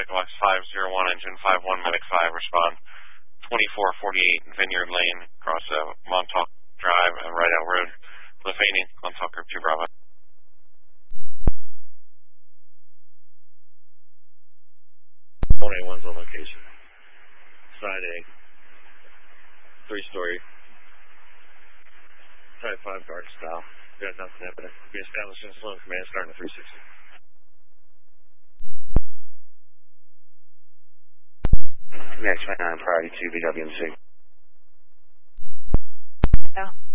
Box 501, engine 51, Medic 5, respond. 2448 Vineyard Lane, across Montauk Drive and Rideout Road. Lefany, Montauk Group 2 Bravo. 181's on location. Side A. 3-story. Type 5 guard style. You got nothing evident. Be established in Sloan Command starting at 360. Next 29 priority to BWMC. Yeah.